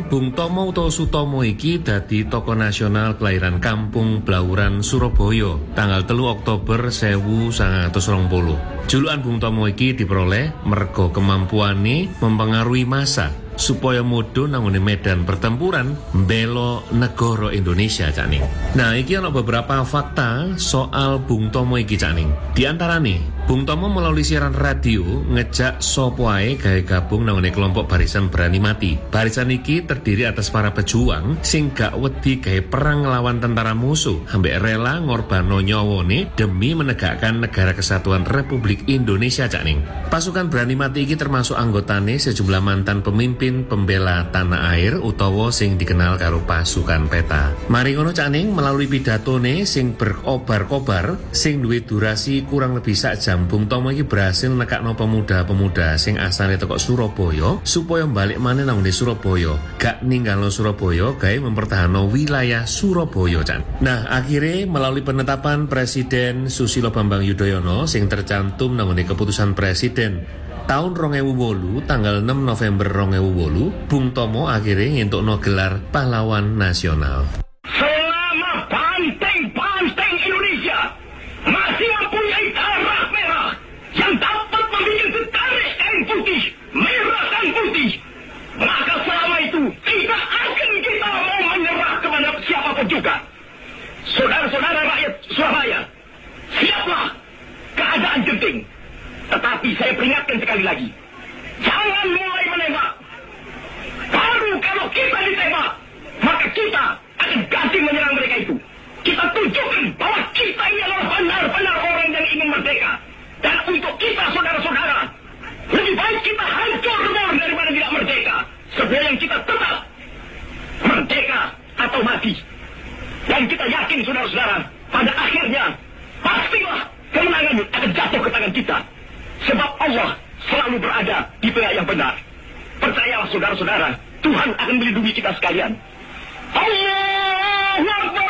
Bung Tomo utawa Sutomo iki dadi tokoh nasional kelahiran Kampung Blauran, Surabaya, tanggal 3 Oktober 1920. Julukan Bung Tomo iki diperoleh merga kemampuane mempengaruhi massa supaya mudhun nanggone medan pertempuran mbela negara Indonesia, Cak Ning. Nah, iki ana beberapa fakta soal Bung Tomo iki, Cak Ning. Di antarane, Bung Tomo melalui siaran radio ngejak sapa ae gawe gabung nanggone kelompok Barisan Berani Mati. Barisan iki terdiri atas para pejuang sing gak wedi gawe perang nglawan tentara musuh, ambek rela ngorbano nyawane demi menegakkan negara kesatuan Republik Indonesia, Cak Ning. Pasukan Berani Mati iki termasuk anggotane sejumlah mantan pemimpin pembela tanah air utawa sing dikenal karo pasukan peta. Mari ngono, Cak Ning, melalui pidatone sing berobar-kobar sing duwe durasi kurang lebih sak jam, Bung Tomo iki berhasil nekakno pemuda-pemuda sing asale teko Surabaya supaya balik maneh nang Surabaya, gak ninggalo Surabaya gawe mempertahankan wilayah Surabaya, Cak. Nah, akhirnya melalui penetapan Presiden Susilo Bambang Yudhoyono sing tercantum nang keputusan Presiden tahun 2008, tanggal 6 November 2008, Bung Tomo akhirnya ngentukno gelar pahlawan nasional. Selama banteng-banteng Indonesia masih mempunyai darah merah yang dapat membuat setarik kain putih, merah dan putih, maka selama itu tidak akan kita mau menyerah kepada siapapun juga. Saudara-saudara rakyat Surabaya, siaplah, keadaan genting. Tetapi saya peringatkan sekali lagi, jangan mulai menembak. Baru kalau kita ditembak, maka kita akan ganti menyerang mereka itu. Kita tunjukkan bahwa kita ini adalah benar-benar orang yang ingin merdeka. Dan untuk kita, saudara-saudara, lebih baik kita hancur lebur daripada tidak merdeka. Sebelum kita tetap merdeka atau mati. Dan kita yakin, saudara-saudara, pada akhirnya pastilah kemenangan akan jatuh ke tangan kita. Sebab Allah selalu berada di pihak yang benar. Percayalah, saudara-saudara, Tuhan akan melindungi kita sekalian. Allahu Akbar.